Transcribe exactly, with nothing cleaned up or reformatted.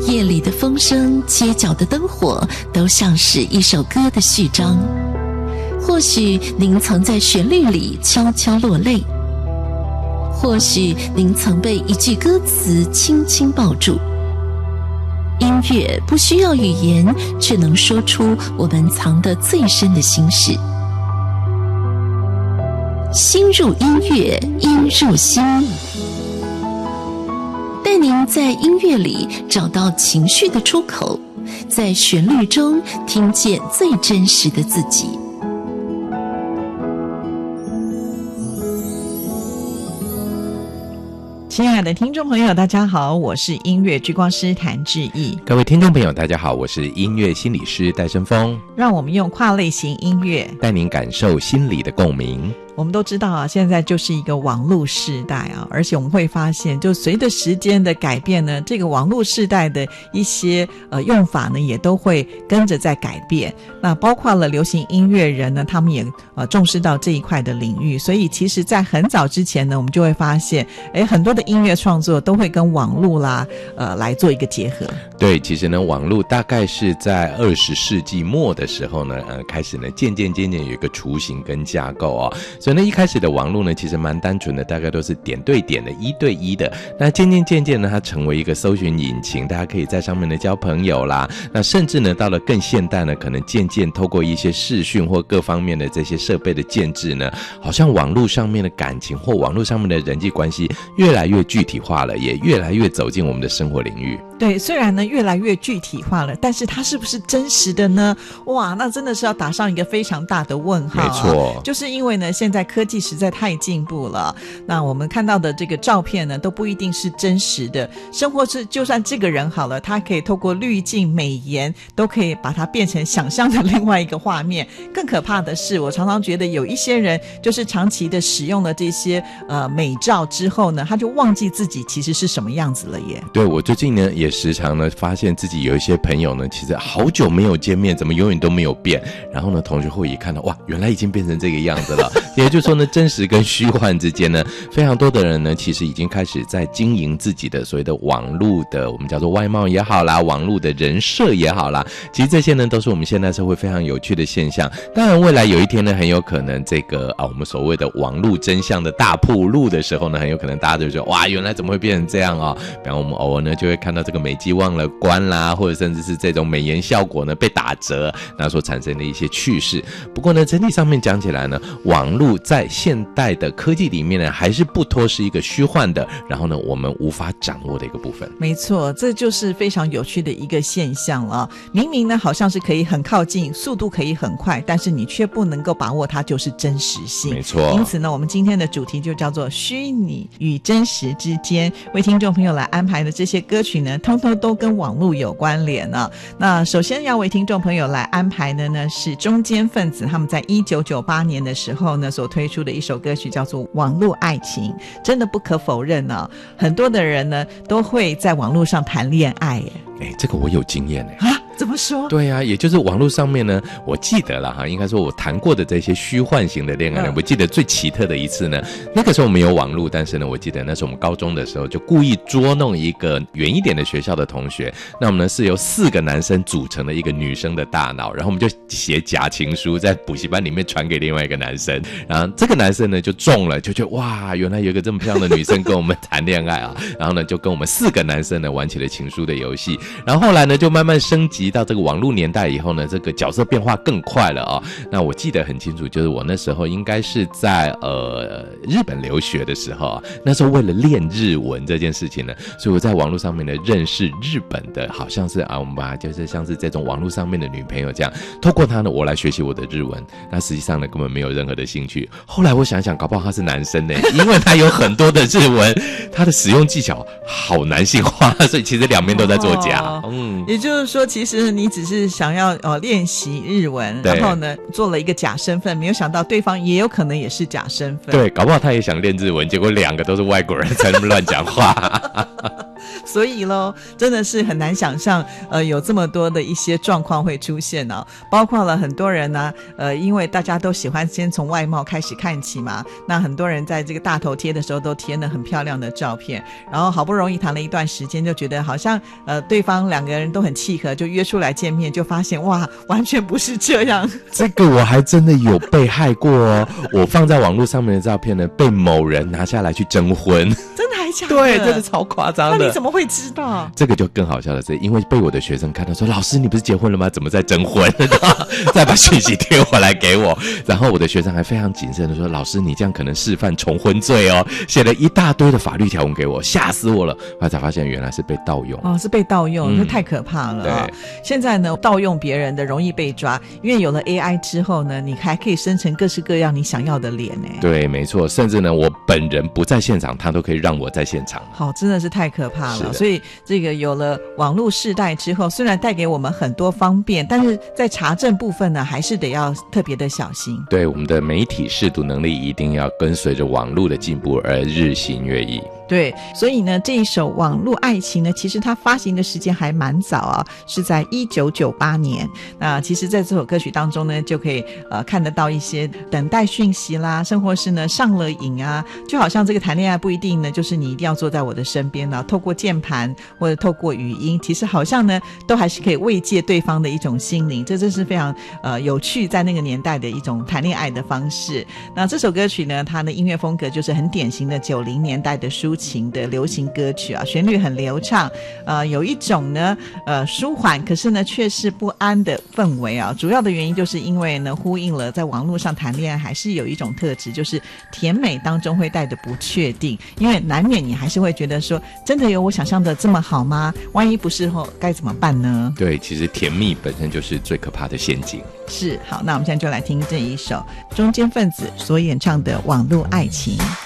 夜里的风声，街角的灯火，都像是一首歌的序章。或许您曾在旋律里悄悄落泪，或许您曾被一句歌词轻轻抱住。音乐不需要语言，却能说出我们藏得最深的心事。心入音乐，音入心，带您在音乐里找到情绪的出口，在旋律中听见最真实的自己。 亲爱的听众朋友大家好，我是音乐剧光师谭志毅。 各位听众朋友大家好，我是音乐心理师戴胜峰。 让我们用跨类型音乐带您感受心理的共鸣。 我们都知道啊，现在就是一个网络时代啊，而且我们会发现，就随着时间的改变呢，这个网络时代的一些呃用法呢，也都会跟着在改变。那包括了流行音乐人呢，他们也呃重视到这一块的领域，所以其实在很早之前呢，我们就会发现，哎，很多的音乐创作都会跟网络啦，呃，来做一个结合。 对，其实呢，网络大概是在二十世纪末的时候呢，呃，开始呢，渐渐渐渐有一个雏形跟架构哦。所以呢，一开始的网络呢，其实蛮单纯的，大概都是点对点的，一对一的。那渐渐渐渐呢，它成为一个搜寻引擎，大家可以在上面呢交朋友啦。那甚至呢，到了更现代呢，可能渐渐透过一些视讯或各方面的这些设备的建制呢，好像网络上面的感情或网络上面的人际关系越来越具体化了，也越来越走进我们的生活领域。 对，虽然呢越来越具体化了，但是它是不是真实的呢？哇，那真的是要打上一个非常大的问号啊。 没错， 就是因为呢现在科技实在太进步了，那我们看到的这个照片呢都不一定是真实的，生活是就算这个人好了，他可以透过滤镜美颜都可以把它变成想象的另外一个画面。更可怕的是，我常常觉得有一些人就是长期的使用了这些呃美照之后呢，他就忘记自己其实是什么样子了耶。 对，我最近呢也时常呢发现自己有一些朋友呢，其实好久没有见面，怎么永远都没有变，然后呢同学会一看到，哇，原来已经变成这个样子了。也就是说呢，真实跟虚幻之间呢，非常多的人呢其实已经开始在经营自己的所谓的网络的，我们叫做外貌也好啦，网络的人设也好啦，其实这些呢都是我们现代社会非常有趣的现象。当然未来有一天呢，很有可能这个啊我们所谓的网络真相的大暴露的时候呢，很有可能大家就说，哇，原来怎么会变成这样啊？比方我们偶尔呢就会看到这个美肌忘了关啦，或者甚至是这种美颜效果呢被打折，那所产生的一些趣事。不过呢，整体上面讲起来呢，网络在现代的科技里面呢，还是不脱是一个虚幻的，然后呢我们无法掌握的一个部分。 没错，这就是非常有趣的一个现象了。明明呢好像是可以很靠近，速度可以很快，但是你却不能够把握它就是真实性。 没错， 因此呢，我们今天的主题就叫做虚拟与真实之间，为听众朋友来安排的这些歌曲呢，通通都跟网络有关联啊。那首先要为听众朋友来安排的呢，是中间分子他们在一九九八年的时候呢所推出的一首歌曲，叫做《网络爱情》。真的不可否认呢、啊，很多的人呢都会在网络上谈恋爱耶。 哎，这个我有经验哎。 啊，怎么说？ 对啊，也就是网络上面呢，我记得了哈，应该说我谈过的这些虚幻型的恋爱呢、嗯，我记得最奇特的一次呢，那个时候没有网络，但是呢，我记得那时候我们高中的时候就故意捉弄一个远一点的学校的同学，那我们呢是由四个男生组成的一个女生的大脑，然后我们就写假情书在补习班里面传给另外一个男生，然后这个男生呢就中了，就觉得哇，原来有一个这么漂亮的女生跟我们谈恋爱啊，然后呢就跟我们四个男生呢玩起了情书的游戏。然后后来呢就慢慢升级到这个网络年代以后呢，这个角色变化更快了啊、哦。那我记得很清楚，就是我那时候应该是在呃日本留学的时候啊，那时候为了练日文这件事情呢，所以我在网络上面呢认识日本的，好像是啊我们把它就是像是这种网络上面的女朋友这样，透过她呢我来学习我的日文。那实际上呢根本没有任何的兴趣。后来我想想，搞不好他是男生呢，因为他有很多的日文，他的使用技巧好男性化，所以其实两边都在作假。哦嗯，也就是说，其实你只是想要呃练习日文，然后呢做了一个假身份，没有想到对方也有可能也是假身份。 对，搞不好他也想练日文，结果两个都是外国人，才那么乱讲话。 所以咯真的是很难想象呃有这么多的一些状况会出现哦，包括了很多人呢呃因为大家都喜欢先从外貌开始看起嘛，那很多人在这个大头贴的时候都贴了很漂亮的照片，然后好不容易谈了一段时间就觉得好像呃对方两个人都很契合，就约出来见面，就发现哇完全不是这样。 这个我还真的有被害过哦，我放在网络上面的照片呢被某人拿下来去征婚。 真的还假的？ 对，这是超夸张的。 那你怎么会知道？ 这个就更好笑的是，因为被我的学生看到说，老师你不是结婚了吗？怎么在征婚？再把讯息贴回来给我，然后我的学生还非常谨慎的说，老师你这样可能示范重婚罪哦，写了一大堆的法律条文给我，吓死我了。后来才发现原来是被盗用。 哦，是被盗用，那、嗯、太可怕了啊、哦！现在呢，盗用别人的容易被抓，因为有了 A I 之后呢，你还可以生成各式各样你想要的脸呢。对， 没错，甚至呢，我本人不在现场，他都可以让我在现场。 好，真的是太可怕了。所以这个有了网络世代之后，虽然带给我们很多方便，但是在查证部分呢，还是得要特别的小心。 对，我们的媒体识读能力一定要跟随着网络的进步而日新月异。 对，所以呢，这一首《网络爱情》呢，其实它发行的时间还蛮早啊，是在一九九八年。那其实在这首歌曲当中呢，就可以呃看得到一些等待讯息啦，甚或是呢上了瘾啊，就好像这个谈恋爱不一定呢，就是你一定要坐在我的身边啊，透过键盘或者透过语音，其实好像呢都还是可以慰藉对方的一种心灵，这真是非常呃有趣，在那个年代的一种谈恋爱的方式。那这首歌曲呢，它的音乐风格就是很典型的九零年代的抒情的流行歌曲啊，旋律很流畅，呃，有一种呢，呃，舒缓，可是呢，却是不安的氛围啊。主要的原因就是因为呢，呼应了在网络上谈恋爱还是有一种特质，就是甜美当中会带着不确定，因为难免你还是会觉得说，真的有我想象的这么好吗？万一不是后该怎么办呢？ 对，其实甜蜜本身就是最可怕的陷阱。 是，好，那我们现在就来听这一首中间分子所演唱的《网络爱情》。